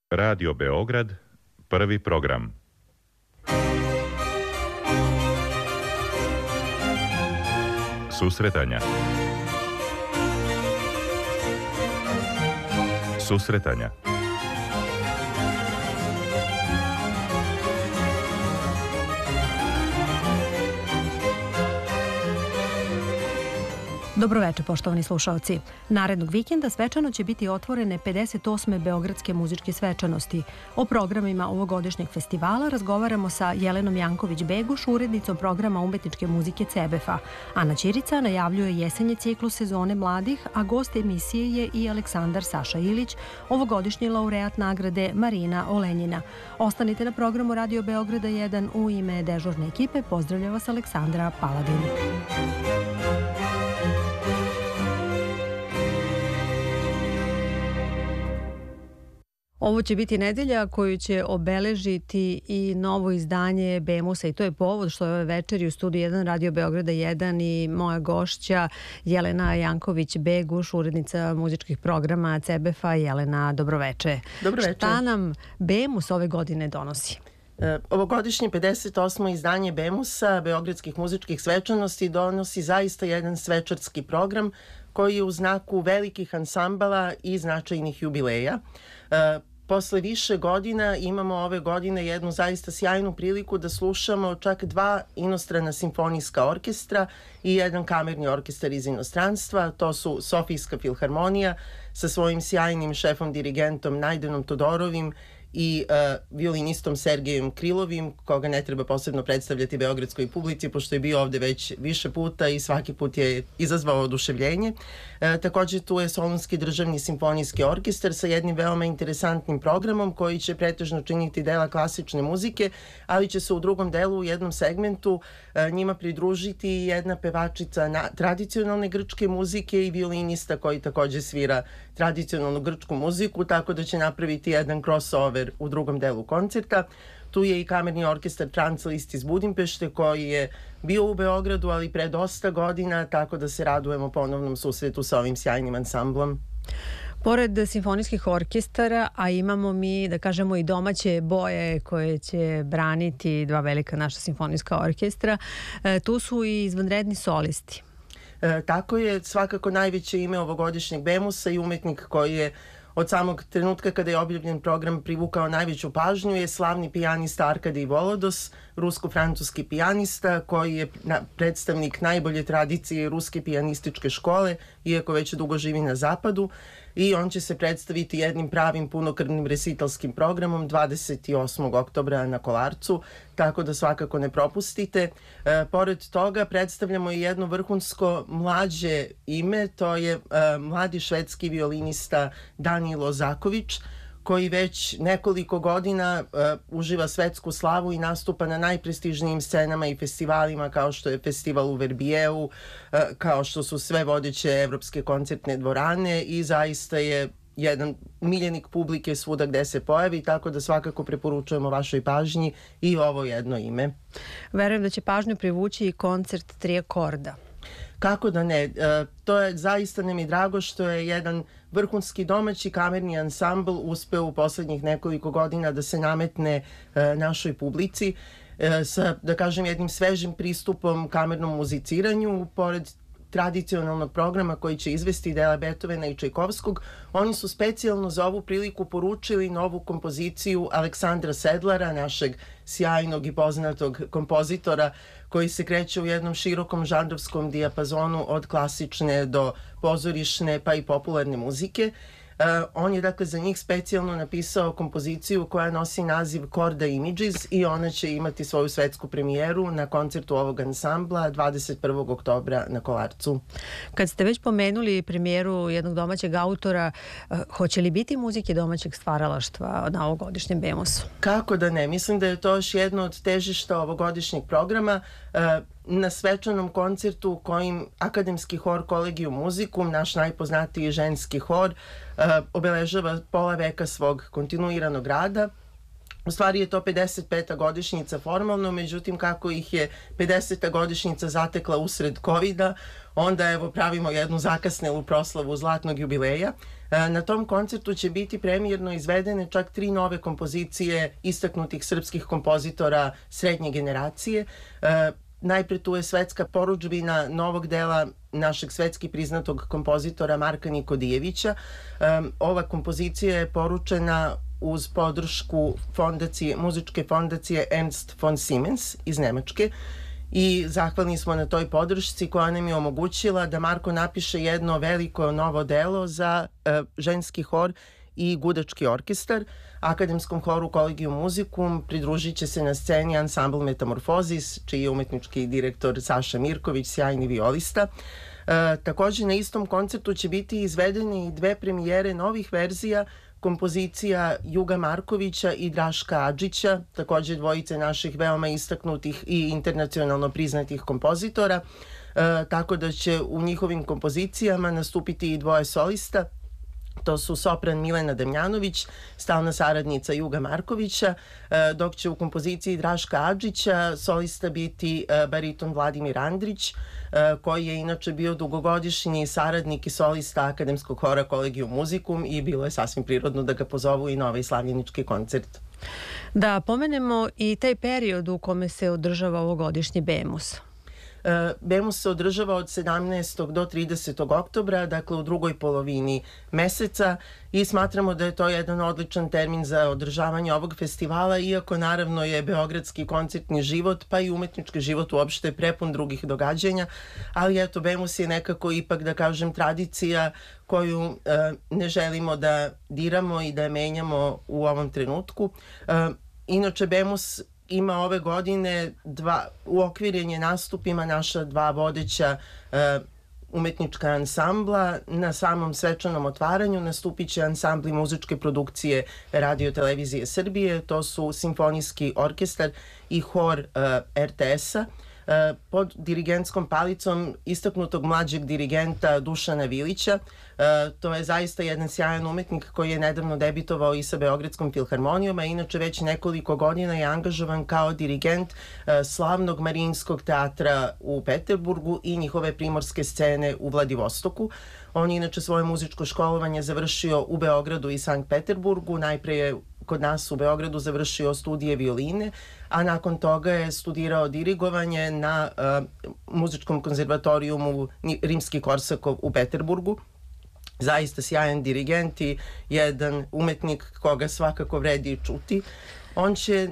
Radio Beograd, prvi program. Susretanja. Susretanja. Dobroveče, poštovani slušaoci. Narednog vikenda svečano će biti otvorene 58. Beogradske muzičke svečanosti. O programima ovogodišnjeg festivala razgovaramo sa Jelenom Janković-Beguš, urednicom programa umetničke muzike CBF-a. Ana Ćirica najavljuje jesenji ciklus sezone mladih, a gost emisije je i Aleksandar Saša Ilić, ovogodišnji laureat nagrade Marina Olenjina. Ostanite na programu Radio Beograda 1. U ime dežurne ekipe pozdravlja vas Aleksandra Paladin. Ovo će biti nedelja koju će obeležiti i novo izdanje BEMUS-a i to je povod što je ove večeri u studiju 1 Radio Beograda 1 i moja gošća Jelena Janković-Beguš, urednica muzičkih programa CBF-a. Jelena, dobroveče. Dobroveče. Šta nam BEMUS ove godine donosi? Ovogodišnje 58. izdanje BEMUS-a, Beogradskih muzičkih svečanosti, donosi zaista jedan svečarski program koji je u znaku velikih ansambala i značajnih jubileja. Posle više godina imamo ove godine jednu zaista sjajnu priliku da slušamo čak 2 inostrana simfonijska orkestra i jedan kamerni orkestar iz inostranstva. To su Sofijska filharmonija sa svojim sjajnim šefom dirigentom Najdenom Todorovim i violinistom Sergejem Krilovim, koga ne treba posebno predstavljati beogradskoj publici, pošto je bio ovde već više puta i svaki put je izazvao oduševljenje. Takođe tu je Solunski državni simfonijski orkestar sa jednim veoma interesantnim programom koji će pretežno činiti dela klasične muzike, ali će se u drugom delu, u jednom segmentu, njima pridružiti jedna pevačica tradicionalne grčke muzike i violinista koji takođe svira tradicionalnu grčku muziku, tako da će napraviti jedan crossover u drugom delu koncerta. Tu je i kamerni orkestar Franca Liszt iz Budimpešte koji je bio u Beogradu, ali pre dosta godina, tako da se radujemo ponovnom susretu sa ovim sjajnim ansamblom. Pored simfonijskih orkestara, a imamo mi, da kažemo, i domaće boje koje će braniti 2 velika naša simfonijska orkestra, tu su i izvanredni solisti. Tako je, svakako najveće ime ovogodišnjeg BEMUS-a i umetnik koji je od samog trenutka kada je objavljen program privukao najveću pažnju je slavni pijanista Arkadij Volodos, rusko-francuski pijanista koji je predstavnik najbolje tradicije ruske pijanističke škole, iako već dugo živi na zapadu, i on će se predstaviti jednim pravim punokrvnim resitalskim programom 28. oktobra na Kolarcu, tako da svakako ne propustite. Pored toga predstavljamo i jedno vrhunsko mlađe ime, to je mladi švedski violinista Danilo Zaković, koji već nekoliko godina uživa svetsku slavu i nastupa na najprestižnijim scenama i festivalima kao što je festival u Verbijeu, kao što su sve vodeće evropske koncertne dvorane i zaista je jedan miljenik publike svuda gde se pojavi, tako da svakako preporučujemo vašoj pažnji i ovo jedno ime. Verujem da će pažnju privući i koncert 3 akorda. Kako da ne, to je zaista nam je drago što je jedan vrhunski domaći kamerni ansambl uspeo u poslednjih nekoliko godina da se nametne našoj publici sa, da kažem, jednim svežim pristupom kamernom muziciranju. Pored tradicionalnog programa koji će izvesti dela Beethovena i Čajkovskog, oni su specijalno za ovu priliku poručili novu kompoziciju Aleksandra Sedlara, našeg sjajnog i poznatog kompozitora koji se kreće u jednom širokom žanrovskom dijapazonu od klasične do pozorišne pa i popularne muzike. On je dakle za njih specijalno napisao kompoziciju koja nosi naziv Chorda Images i ona će imati svoju svetsku premijeru na koncertu ovog ansambla 21. oktobra na Kolarcu. Kad ste već pomenuli premijeru jednog domaćeg autora, hoće li biti muzike domaćeg stvaralaštva na ovogodišnjem BEMUS-u? Kako da ne, mislim da je to još jedno od težišta ovogodišnjeg programa. Na svečanom koncertu kojim Akademski hor Kolegijum Muzikum, naš najpoznatiji ženski hor, obeležava pola veka svog kontinuiranog rada. U stvari je to 55. godišnjica formalno, međutim kako ih je 50. godišnjica zatekla usred COVID-a, onda evo pravimo jednu zakasnelu proslavu zlatnog jubileja. Na tom koncertu će biti premijerno izvedene čak 3 nove kompozicije istaknutih srpskih kompozitora srednje generacije. Najpre tu je svetska porudžbina novog dela našeg svetski priznatog kompozitora Marka Nikodijevića. Ova kompozicija je poručena uz podršku muzičke fondacije Ernst von Siemens iz Nemačke i zahvalni smo na toj podršci koja nam je omogućila da Marko napiše jedno veliko novo delo za ženski hor i gudački orkestar. Akademskom horu Collegium Musicum pridružit će se na sceni ansambl Metamorfozis, čiji je umetnički direktor Saša Mirković, sjajni violista. Takođe na istom koncertu će biti izvedene i 2 premijere novih verzija kompozicija Juga Markovića i Draška Adžića, takođe dvojice naših veoma istaknutih i internacionalno priznatih kompozitora, tako da će u njihovim kompozicijama nastupiti i 2 solista. To su sopran Milena Damjanović, stalna saradnica Juga Markovića, dok će u kompoziciji Draška Adžića solista biti bariton Vladimir Andrić, koji je inače bio dugogodišnji saradnik i solista Akademskog hora Collegium Musicum i bilo je sasvim prirodno da ga pozovu i na ovaj slavljenički koncert. Da pomenemo i taj period u kome se održava ovogodišnji BEMUS. BEMUS se održava od 17. do 30. oktobra, dakle u drugoj polovini meseca i smatramo da je to jedan odličan termin za održavanje ovog festivala, iako naravno je beogradski koncertni život pa i umetnički život uopšte prepun drugih događanja, ali eto BEMUS je nekako ipak da kažem tradicija koju ne želimo da diramo i da menjamo u ovom trenutku. Inače BEMUS ima ove godine uokvirenje nastupima naša 2 vodeća umetnička ansambla. Na samom svečanom otvaranju nastupit će ansambli muzičke produkcije Radio Televizije Srbije, to su Simfonijski orkestar i hor RTS-a, pod dirigentskom palicom istaknutog mlađeg dirigenta Dušana Vilića. To je zaista jedan sjajan umetnik koji je nedavno debitovao i sa Beogradskom filharmonijom, a inače već nekoliko godina je angažovan kao dirigent slavnog Marijinskog teatra u Peterburgu i njihove primorske scene u Vladivostoku. On je inače svoje muzičko školovanje završio u Beogradu i Sankt Peterburgu. Najpre je kod nas u Beogradu završio studije violine, a nakon toga je studirao dirigovanje na muzičkom konzervatorijumu Rimski-Korsakov u Peterburgu. Zaista sjajan dirigent i jedan umetnik koga svakako vredi čuti. On će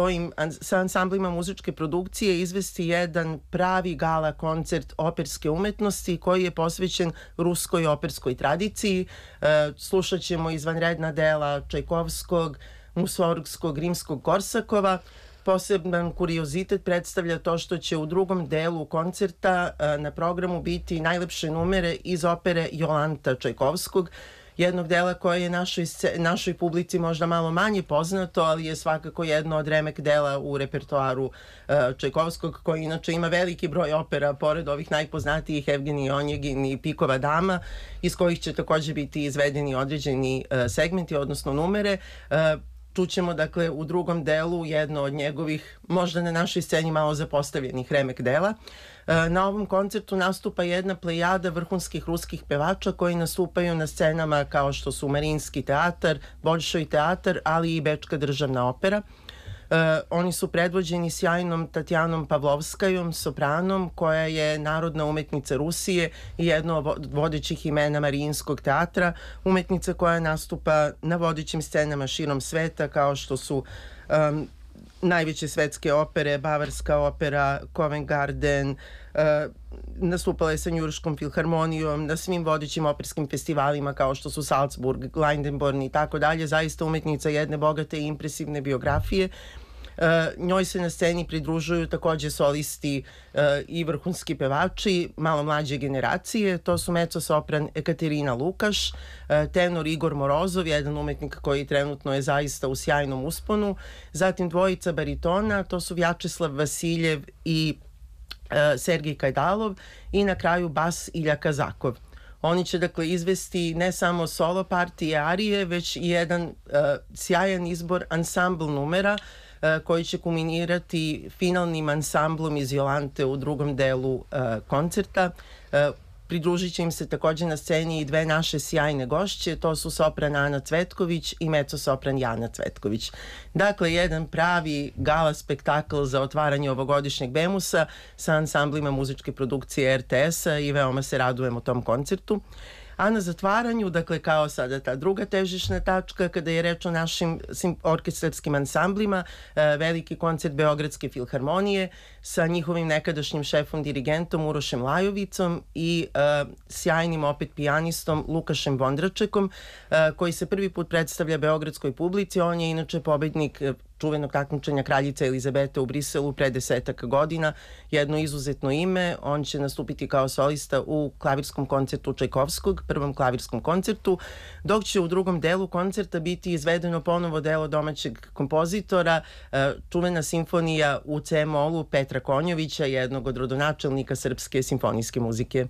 sa ansamblima muzičke produkcije izvesti jedan pravi gala koncert operske umetnosti koji je posvećen ruskoj operskoj tradiciji. Slušat ćemo izvanredna dela Čajkovskog, Musorgskog, Rimskog-Korsakova. Poseban kuriozitet predstavlja to što će u drugom delu koncerta na programu biti najlepše numere iz opere Jolanta Čajkovskog, jednog dela koje je našoj publici možda malo manje poznato, ali je svakako jedno od remek dela u repertoaru Čajkovskog, koji inače ima veliki broj opera, pored ovih najpoznatijih Evgenij Onjegin i Pikova dama, iz kojih će takođe biti izvedeni određeni segmenti, odnosno numere. Čućemo, dakle, u drugom delu jedno od njegovih, možda na našoj sceni malo zapostavljenih remek dela. Na ovom koncertu nastupa jedna plejada vrhunskih ruskih pevača koji nastupaju na scenama kao što su Marijinski teatar, Bolšoj teatar, ali i Bečka državna opera. Oni su predvođeni sjajnom Tatjanom Pavlovskajom, sopranom, koja je narodna umetnica Rusije i jedno od vodećih imena Marijinskog teatra, umetnica koja nastupa na vodećim scenama širom sveta kao što su najveće svetske opere, Bavarska opera, Covent Garden, nastupala je sa Njujorškom filharmonijom, na svim vodećim operskim festivalima kao što su Salzburg, Leidenborn i tako dalje. Zaista umetnica jedne bogate i impresivne biografije. Njoj se na sceni pridružuju takođe solisti i vrhunski pevači malo mlađe generacije. To su mezzo-sopran Ekaterina Lukaš, tenor Igor Morozov, jedan umetnik koji trenutno je zaista u sjajnom usponu. Zatim dvojica baritona, to su Vjačeslav Vasiljev i Sergej Kajdalov i na kraju bas Ilja Kazakov. Oni će dakle izvesti ne samo solo partije, arije, već i jedan sjajan izbor ansambl numera koji će kulminirati finalnim ansamblom iz Jolante u drugom delu koncerta. Pridružit će im se takođe na sceni i dve naše sjajne gošće, to su sopran Ana Cvetković i mezzo-sopran Jana Cvetković. Dakle, jedan pravi gala spektakl za otvaranje ovogodišnjeg Bemusa sa ansamblima muzičke produkcije RTS-a i veoma se radujemo tom koncertu. A na zatvaranju, dakle kao sada ta druga težišna tačka kada je reč o našim orkestarskim ansamblima, veliki koncert Beogradske filharmonije sa njihovim nekadašnjim šefom dirigentom Urošem Lajovicom i sjajnim opet pijanistom Lukašem Vondračekom koji se prvi put predstavlja beogradskoj publici. On je inače pobednik čuvenog takmičenja Kraljice Elizabete u Briselu pre 10 godina, jedno izuzetno ime. On će nastupiti kao solista u klavirskom koncertu Čajkovskog, prvom klavirskom koncertu, dok će u drugom delu koncerta biti izvedeno ponovo delo domaćeg kompozitora, čuvena simfonija u C-molu Petra Konjovića, jednog od rodonačelnika srpske simfonijske muzike.